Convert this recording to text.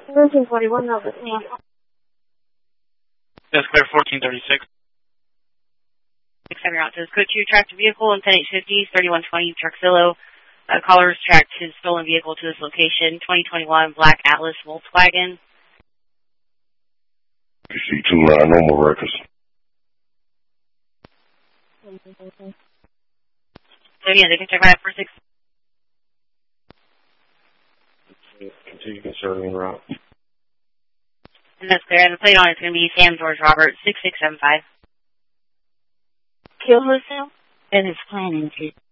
1341, no, but ma'am. That's clear, 1436. 67 out says, code 2, tracked a vehicle in 10850, 3120, Truxillo. Callers tracked his stolen vehicle to this location, 2021 Black Atlas Volkswagen. You see 29, no more records. So yeah, they can check right for 6. Continue concerning route. And that's clear. And the plate on it's going to be Sam George Robert, 6675. Kill herself and is planning to.